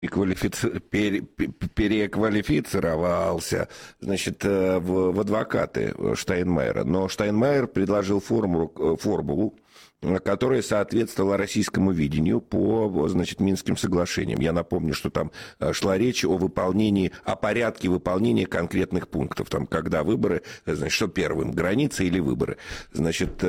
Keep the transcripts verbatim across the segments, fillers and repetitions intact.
И квалифици... пере... переквалифицировался, значит, в, в адвокаты Штайнмайера. Но Штайнмайер предложил формулу, формулу, которая соответствовала российскому видению по, значит, Минским соглашениям. Я напомню, что там шла речь о выполнении, о порядке выполнения конкретных пунктов. Там, когда выборы, значит, что первым, границы или выборы. Значит,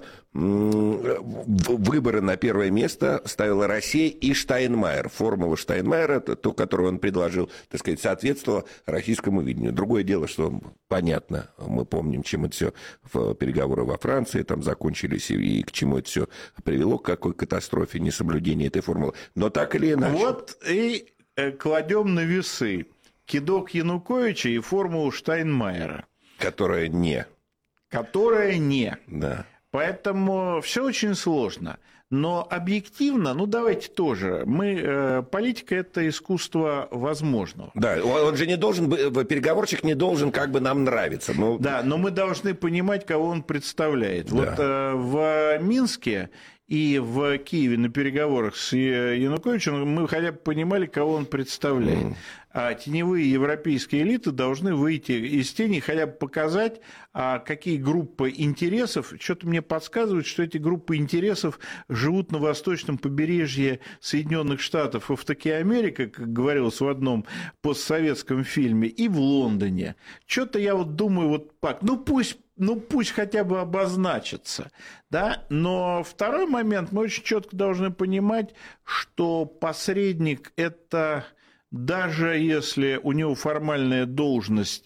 выборы на первое место ставила Россия и Штайнмайер. Формула Штайнмайера, то, которую он предложил, так сказать, соответствовала российскому видению. Другое дело, что понятно, мы помним, чем это все в переговоры во Франции там закончились и к чему это все привело, к какой катастрофе несоблюдения этой формулы. Но так или иначе. Вот и кладем на весы кидок Януковича и формулу Штайнмайера. Которая не. Которая не. Да. Поэтому все очень сложно. Но объективно, ну давайте тоже, мы, э, политика – это искусство возможного. Да, он же не должен, переговорщик не должен как бы нам нравиться. Но... Да, но мы должны понимать, кого он представляет. Да. Вот э, в Минске и в Киеве на переговорах с Януковичем мы хотя бы понимали, кого он представляет. Mm. А теневые европейские элиты должны выйти из тени, хотя бы показать, а какие группы интересов. Что-то мне подсказывает, что эти группы интересов живут на восточном побережье Соединенных Штатов и в таки Америка, как говорилось в одном постсоветском фильме, и в Лондоне. Что-то я вот думаю, вот так, ну пусть Ну, пусть хотя бы обозначится, да, но второй момент, мы очень четко должны понимать, что посредник – это, даже если у него формальная должность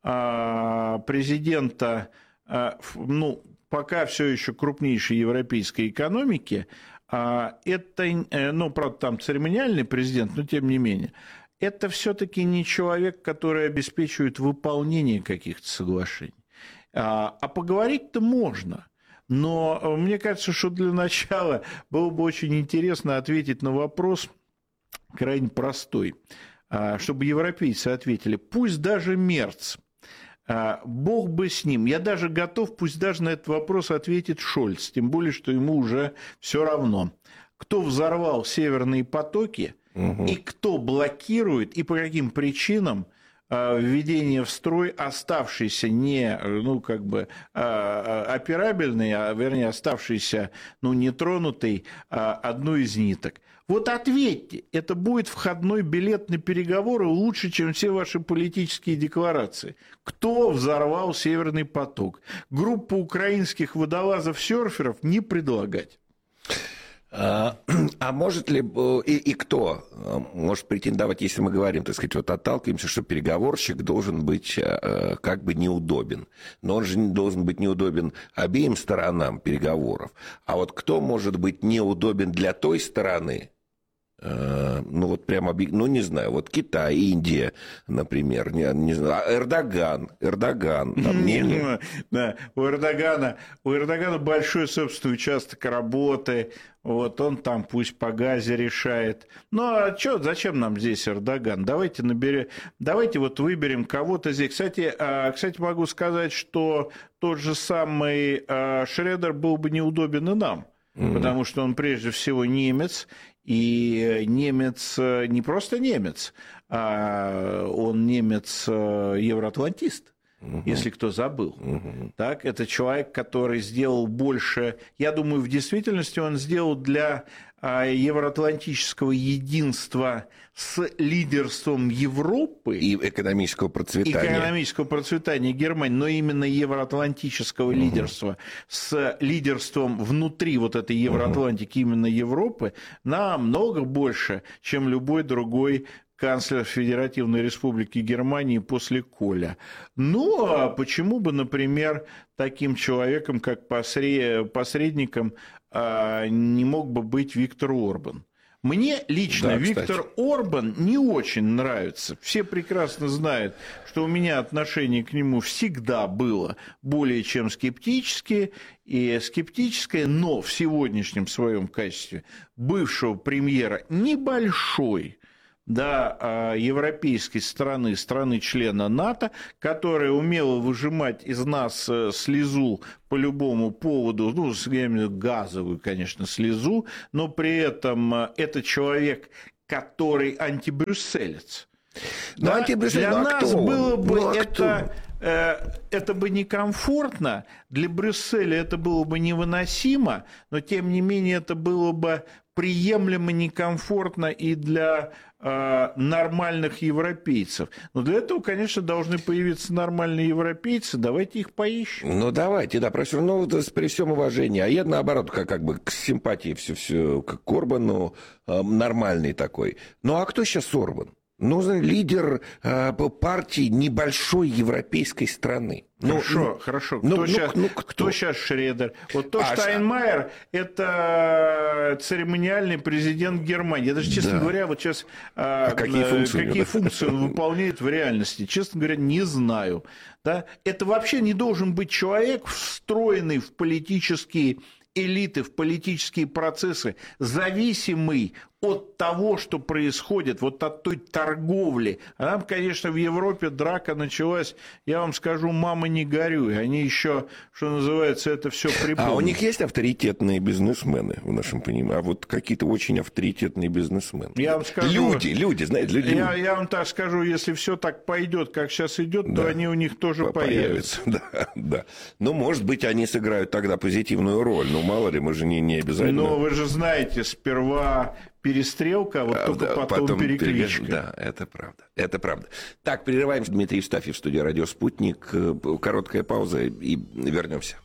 а, президента, а, ну, пока все еще крупнейшей европейской экономики, а, это, ну, правда, там церемониальный президент, но тем не менее, это все-таки не человек, который обеспечивает выполнение каких-то соглашений. А поговорить-то можно, но мне кажется, что для начала было бы очень интересно ответить на вопрос крайне простой, чтобы европейцы ответили, пусть даже Мерц, бог бы с ним, я даже готов, пусть даже на этот вопрос ответит Шольц, тем более, что ему уже все равно, кто взорвал северные потоки угу. и кто блокирует и по каким причинам введение в строй оставшейся не, ну, как бы, операбельной, а, вернее, оставшейся, ну, нетронутой одной из ниток. Вот ответьте, это будет входной билет на переговоры лучше, чем все ваши политические декларации. Кто взорвал Северный поток? Группа украинских водолазов-серферов не предлагать. А, а может ли, и, и кто может претендовать, если мы говорим, так сказать, вот отталкиваемся, что переговорщик должен быть как бы неудобен, но он же не должен быть неудобен обеим сторонам переговоров. А вот кто может быть неудобен для той стороны, ну вот прямо, ну не знаю, вот Китай, Индия, например, не, не знаю, Эрдоган, Эрдоган, там не, не... Да, у Эрдогана, у Эрдогана большой собственный участок работы, вот он там пусть по газе решает. Ну а что, зачем нам здесь Эрдоган? Давайте наберем, давайте вот выберем кого-то здесь. Кстати, кстати, могу сказать, что тот же самый Шредер был бы неудобен и нам, mm-hmm. потому что он прежде всего немец. И немец не просто немец, а он немец-евроатлантист, угу. если кто забыл. Угу. Так, это человек, который сделал больше, я думаю, в действительности он сделал для евроатлантического единства с лидерством Европы и экономического процветания. Экономического процветания Германии, но именно евроатлантического угу. лидерства с лидерством внутри вот этой Евроатлантики, угу. именно Европы, намного больше, чем любой другой канцлер Федеративной Республики Германии после Коля. Ну, а почему бы, например, таким человеком, как посредником, не мог бы быть Виктор Орбан? Мне лично да, Виктор кстати. Орбан не очень нравится. Все прекрасно знают, что у меня отношение к нему всегда было более чем скептическое, и скептическое, но в сегодняшнем своем качестве бывшего премьера небольшой, да, европейской страны, страны-члена НАТО, которая умела выжимать из нас слезу по любому поводу, ну, я имею в виду газовую, конечно, слезу, но при этом это человек, который антибрюсселец. Но да? антибрюсселец, Для ну, а нас кто? было бы ну, а это, э, это бы некомфортно, для Брюсселя это было бы невыносимо, но тем не менее это было бы приемлемо некомфортно и для э, нормальных европейцев. Но для этого, конечно, должны появиться нормальные европейцы. Давайте их поищем. Ну, давайте, да, просто ну, при всем уважении. А я, наоборот, как, как бы к симпатии все, все к Орбану, э, нормальный такой. Ну, а кто сейчас Орбан? Нужен лидер э, партии небольшой европейской страны. Хорошо, ну, хорошо. Ну, кто, ну, сейчас, ну, кто? кто сейчас Шредер? Вот то, а, Штайнмайер – это церемониальный президент Германии. Я даже, честно да. говоря, вот сейчас а какие функции, какие функции он выполняет в реальности, честно говоря, не знаю. Да? Это вообще не должен быть человек, встроенный в политические элиты, в политические процессы, зависимый от того, что происходит, вот от той торговли. А там, конечно, в Европе драка началась, я вам скажу, мама, не горюй. Они еще, что называется, это все припомнят. А у них есть авторитетные бизнесмены, в нашем понимании? А вот какие-то очень авторитетные бизнесмены. Я вам скажу, люди, люди, знаете, люди. Я, я вам так скажу, если все так пойдет, как сейчас идет, да. то они у них тоже появятся. появятся. Да, да. Ну, может быть, они сыграют тогда позитивную роль. Ну, мало ли, мы же не, не обязательно. Но вы же знаете, сперва перестрелка, а вот правда, только потом, потом перекличка. Перег... Да, это правда. Это правда. Так, прерываемся. Дмитрий Евстафьев, студия «Радио Спутник». Короткая пауза и вернемся.